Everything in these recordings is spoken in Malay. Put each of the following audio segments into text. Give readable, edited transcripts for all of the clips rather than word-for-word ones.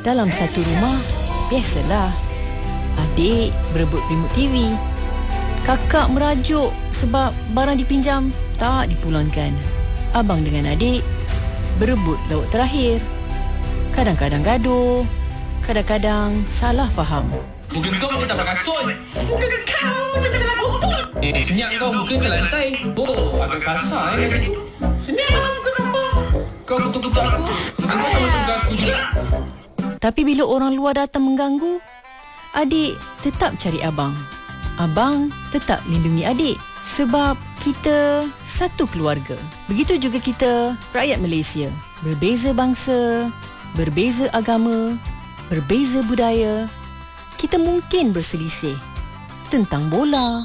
Dalam satu rumah, biasalah. Adik berebut remote TV. Kakak merajuk sebab barang dipinjam tak dipulangkan. Abang dengan adik berebut lauk terakhir. Kadang-kadang gaduh, kadang-kadang salah faham. Muka kau je tak pakai kasut. Muka kau je tak dalam rumput. Senyap kau muka ke lantai. Agak kasar kat situ. Senyap muka siapa? Kau kutuk-kutuk aku. Muka kau sama macam aku juga. Tapi bila orang luar datang mengganggu, adik tetap cari abang. Abang tetap lindungi adik. Sebab kita satu keluarga. Begitu juga kita, rakyat Malaysia. Berbeza bangsa, berbeza agama, berbeza budaya. Kita mungkin berselisih tentang bola,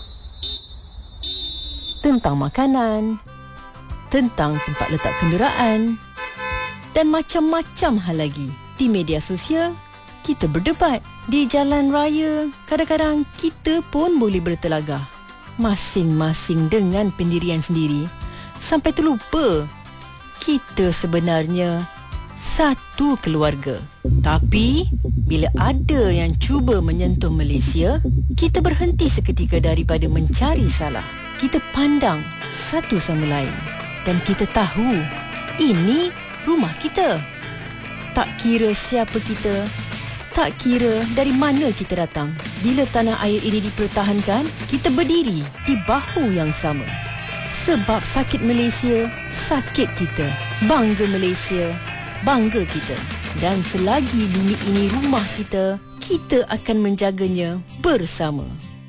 tentang makanan, tentang tempat letak kenderaan dan macam-macam hal lagi. Di media sosial, kita berdebat. Di jalan raya, kadang-kadang kita pun boleh bertelagah. Masing-masing dengan pendirian sendiri. Sampai terlupa, kita sebenarnya satu keluarga. Tapi, bila ada yang cuba menyentuh Malaysia, kita berhenti seketika daripada mencari salah. Kita pandang satu sama lain. Dan kita tahu, ini rumah kita. Tak kira siapa kita, tak kira dari mana kita datang. Bila tanah air ini dipertahankan, kita berdiri di bahu yang sama. Sebab sakit Malaysia, sakit kita. Bangga Malaysia, bangga kita. Dan selagi bumi ini rumah kita, kita akan menjaganya bersama.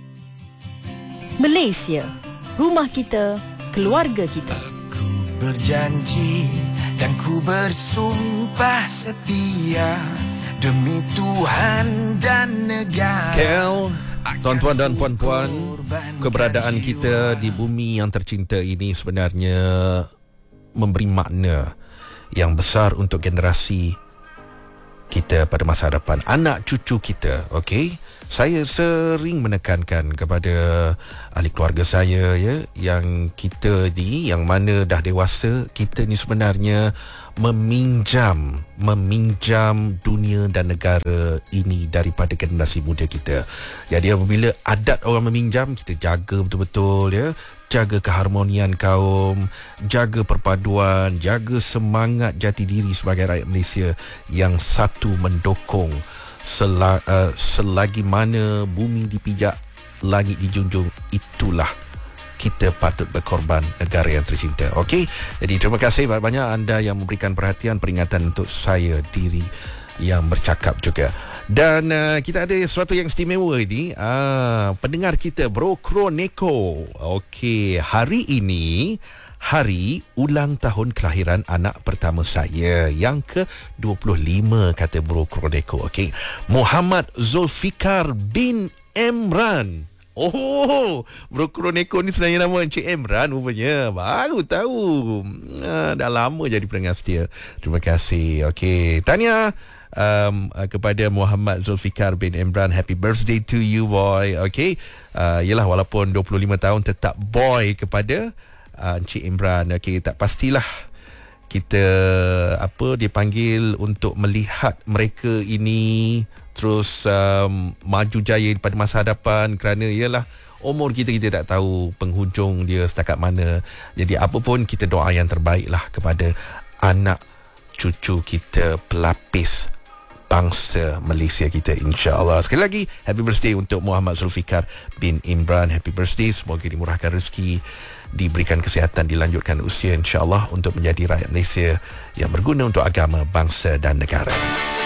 Malaysia, rumah kita, keluarga kita. Aku berjanji dan ku bersumpah setia demi Tuhan dan negara. Kel, tuan-tuan dan puan-puan, keberadaan kita di bumi yang tercinta ini sebenarnya memberi makna yang besar untuk generasi kita pada masa depan, anak cucu kita. Okey, saya sering menekankan kepada ahli keluarga saya, ya, yang kita ni, yang mana dah dewasa, kita ni sebenarnya meminjam dunia dan negara ini daripada generasi muda kita. Jadi apabila adat orang meminjam, kita jaga betul-betul, ya. Jaga keharmonian kaum, jaga perpaduan, jaga semangat jati diri sebagai rakyat Malaysia yang satu mendukung. Selagi mana bumi dipijak, langit dijunjung, itulah kita patut berkorban negara yang tercinta. Okey, jadi terima kasih banyak-banyak anda yang memberikan perhatian, peringatan untuk saya diri yang bercakap juga. Dan kita ada sesuatu yang istimewa ini. Pendengar kita, Bro Kroneko. Okey, hari ini hari ulang tahun kelahiran anak pertama saya yang ke-25, kata Bro Kroneko. Okey, Muhammad Zulfikar bin Emran. Oh, Bro Kroneko ni sebenarnya nama Encik Emran rupanya. Baru tahu. Dah lama jadi pendengar setia. Terima kasih. Okey, tahniah kepada Muhammad Zulfikar bin Emran. Happy birthday to you, boy. Okey, yelah, walaupun 25 tahun tetap boy kepada Encik Imran. Okey, tak pastilah kita dipanggil untuk melihat mereka ini terus maju jaya pada masa hadapan, kerana ialah umur kita tak tahu penghujung dia setakat mana. Jadi apa pun, kita doa yang terbaik lah kepada anak cucu kita, pelapis bangsa Malaysia kita, insya-Allah. Sekali lagi, happy birthday untuk Muhammad Zulfikar bin Imran. Happy birthday, semoga dimurahkan rezeki, diberikan kesihatan, dilanjutkan usia, insya-Allah, untuk menjadi rakyat Malaysia yang berguna untuk agama, bangsa dan negara.